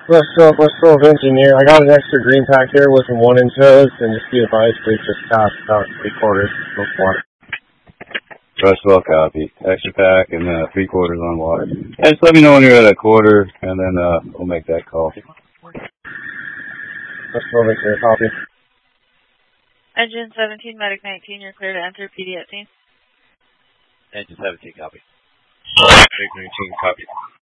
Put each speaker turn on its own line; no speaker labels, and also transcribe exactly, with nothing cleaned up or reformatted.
West Grove, West Grove engineer. I got an extra green pack here with some one inch hose, and just be advised, please just pass about three quarters of water.
Rushwell copy. Extra pack and uh, three quarters on water. Yeah, just let me know when you're at a quarter, and then uh, we'll make that call.
West Grove engineer, copy.
Engine seventeen, medic nineteen, you're clear to enter P D at scene.
Engine seventeen, copy. Medic nineteen, copy.